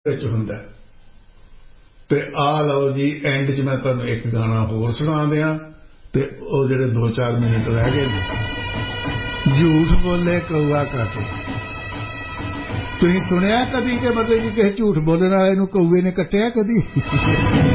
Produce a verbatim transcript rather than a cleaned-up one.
ਵਿੱਚ ਹੁੰਦਾ। ਤੇ ਆ ਲਓ ਜੀ ਐਂਡ 'ਚ ਮੈਂ ਤੁਹਾਨੂੰ ਇੱਕ ਗਾਣਾ ਹੋਰ ਸੁਣਾ ਦਿਆਂ ਤੇ ਉਹ ਜਿਹੜੇ ਦੋ ਚਾਰ ਮਿੰਟ ਰਹਿ ਗਏ ਨੇ। ਝੂਠ ਬੋਲੇ ਕਊਆ ਕੱਟ। ਤੁਸੀਂ ਸੁਣਿਆ ਕਦੀ ਕਿ ਮਤਲਬ ਕਿ ਕਿਸੇ ਝੂਠ ਬੋਲਣ ਵਾਲੇ ਨੂੰ ਕਊਏ ਨੇ ਕੱਟਿਆ ਕਦੀ?